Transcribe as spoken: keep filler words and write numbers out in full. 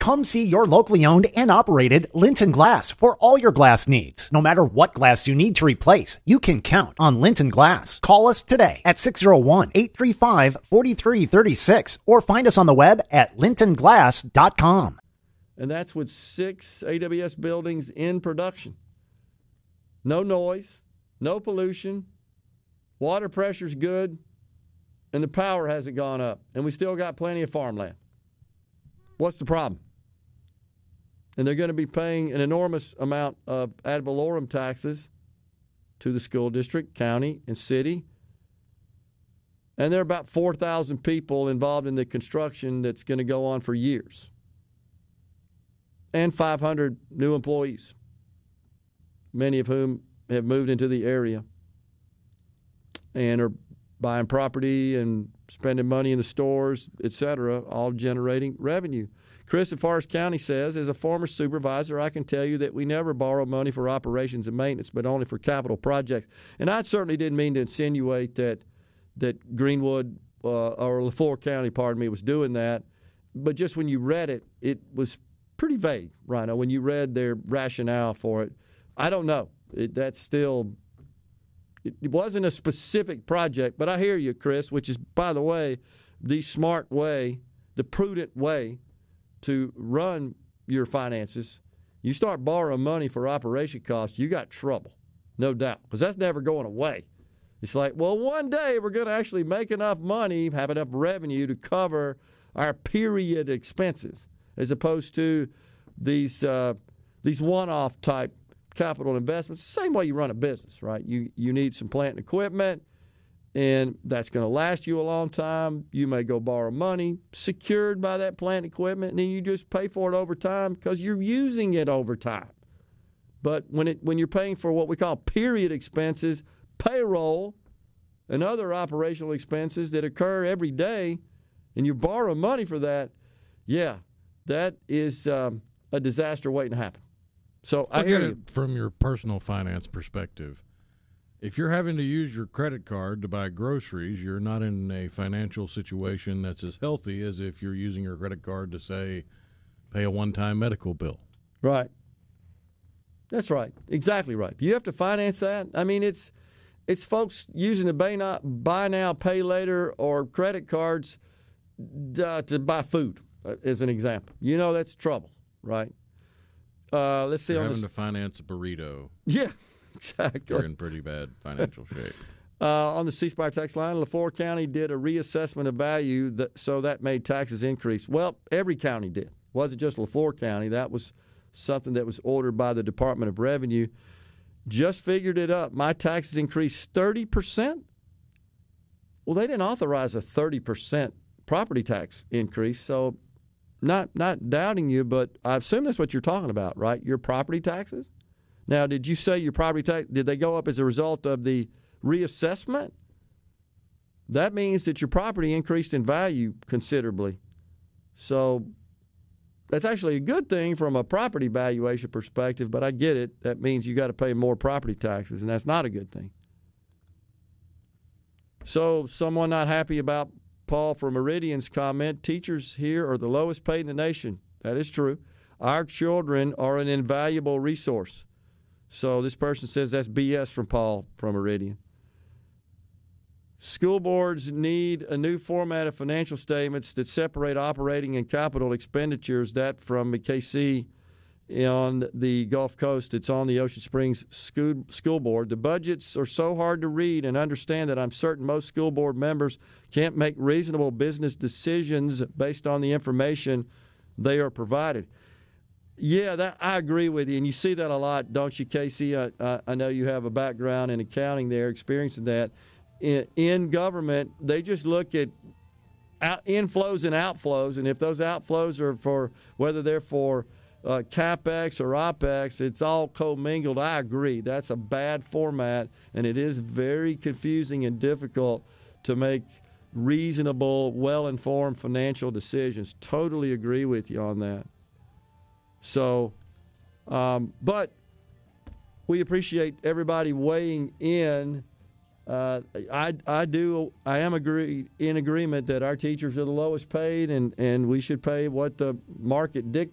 Come see your locally owned and operated Linton Glass for all your glass needs. No matter what glass you need to replace, you can count on Linton Glass. Call us today at six oh one, eight three five, four three three six or find us on the web at linton glass dot com. And that's with six A W S buildings in production. No noise, no pollution, water pressure's good, and the power hasn't gone up. And we still got plenty of farmland. What's the problem? And they're going to be paying an enormous amount of ad valorem taxes to the school district, county, and city. And there are about four thousand people involved in the construction that's going to go on for years. And five hundred new employees, many of whom have moved into the area and are buying property and spending money in the stores, et cetera, all generating revenue. Chris in Forest County says, as a former supervisor, I can tell you that we never borrow money for operations and maintenance, but only for capital projects. And I certainly didn't mean to insinuate that that Greenwood uh, or LaFleur County, pardon me, was doing that. But just when you read it, it was pretty vague, Rhino, when you read their rationale for it. I don't know. It, that's still, it, it wasn't a specific project, but I hear you, Chris, which is, by the way, the smart way, the prudent way to run your finances. You start borrowing money for operation costs, you got trouble, no doubt, because that's never going away. It's like, well, one day we're going to actually make enough money, have enough revenue to cover our period expenses, as opposed to these uh, these one-off type capital investments. Same way you run a business, right? You you need some plant and equipment, and that's going to last you a long time. You may go borrow money secured by that plant and equipment, and then you just pay for it over time because you're using it over time. But when it when you're paying for what we call period expenses, payroll, and other operational expenses that occur every day, and you borrow money for that, yeah, that is um, a disaster waiting to happen. So I hear you. From your personal finance perspective, if you're having to use your credit card to buy groceries, you're not in a financial situation that's as healthy as if you're using your credit card to, say, pay a one-time medical bill. Right. That's right. Exactly right. You have to finance that. I mean, it's it's folks using the buy now, buy now, pay later or credit cards uh, to buy food, uh, as an example. You know that's trouble, right? Uh, let's see. You're on having this... to finance a burrito. Yeah, exactly. You're in pretty bad financial shape. Uh, on the C Spire text line, LaFleur County did a reassessment of value, that, so that made taxes increase. Well, every county did. It wasn't just LaFleur County. That was something that was ordered by the Department of Revenue. Just figured it up. My taxes increased thirty percent. Well, they didn't authorize a thirty percent property tax increase, so not not doubting you, but I assume that's what you're talking about, right? Your property taxes? Now, did you say your property tax, did they go up as a result of the reassessment? That means that your property increased in value considerably. So that's actually a good thing from a property valuation perspective, but I get it. That means you got to pay more property taxes, and that's not a good thing. So someone not happy about Paul from Meridian's comment, teachers here are the lowest paid in the nation. That is true. Our children are an invaluable resource. So this person says that's B S from Paul from Meridian. School boards need a new format of financial statements that separate operating and capital expenditures. That from K C on the Gulf Coast. It's on the Ocean Springs School, school Board. The budgets are so hard to read and understand that I'm certain most school board members can't make reasonable business decisions based on the information they are provided. Yeah, that I agree with you, and you see that a lot, don't you, Casey? I, I, I know you have a background in accounting there, experiencing that. In, in government, they just look at out, inflows and outflows, and if those outflows are for, whether they're for uh, CapEx or OpEx, it's all commingled. I agree. That's a bad format, and it is very confusing and difficult to make reasonable, well-informed financial decisions. Totally agree with you on that. So, um, but we appreciate everybody weighing in. Uh, I, I do, I am agree, in agreement that our teachers are the lowest paid, and, and we should pay what the market dic-